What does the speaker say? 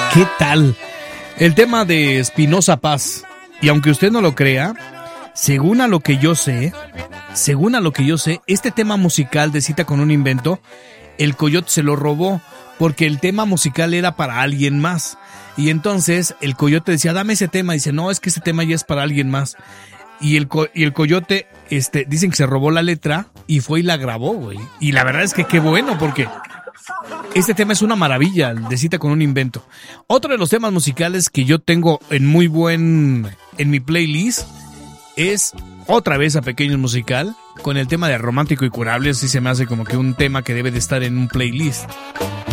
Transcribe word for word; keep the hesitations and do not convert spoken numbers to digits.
¿Qué tal? El tema de Espinoza Paz. Y aunque usted no lo crea, según a lo que yo sé, según a lo que yo sé, este tema musical de Cita con un invento, el Coyote se lo robó porque el tema musical era para alguien más. Y entonces el Coyote decía, dame ese tema. Y dice, no, es que ese tema ya es para alguien más. Y el, co- y el Coyote, este, dicen que se robó la letra y fue y la grabó, güey. Y la verdad es que qué bueno, porque este tema es una maravilla, de Cita con un invento. Otro de los temas musicales que yo tengo en muy buen, en mi playlist, es otra vez a Pequeños Musical, con el tema de Romántico y Curable. Así se me hace como que un tema que debe de estar en un playlist.